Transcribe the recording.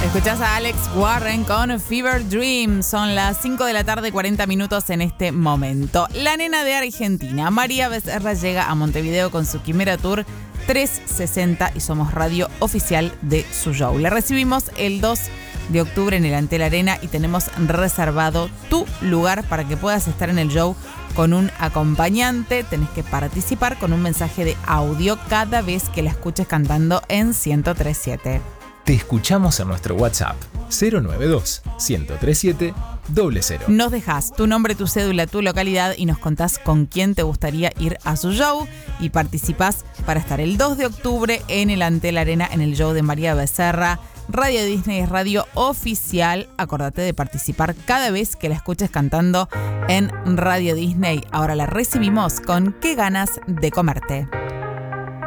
Escuchás a Alex Warren con Fever Dream. Son las 5 de la tarde, 40 minutos en este momento. La nena de Argentina, María Becerra, llega a Montevideo con su Quimera Tour 360 y somos radio oficial de su show. La recibimos el 2 de octubre en el Antel Arena y tenemos reservado tu lugar para que puedas estar en el show con un acompañante. Tenés que participar con un mensaje de audio cada vez que la escuches cantando en 103.7. Te escuchamos en nuestro WhatsApp 092-1037-00. Nos dejás tu nombre, tu cédula, tu localidad y nos contás con quién te gustaría ir a su show y participás para estar el 2 de octubre en el Antel Arena en el show de María Becerra. Radio Disney es radio oficial. Acordate de participar cada vez que la escuches cantando en Radio Disney. Ahora la recibimos con Qué ganas de comerte.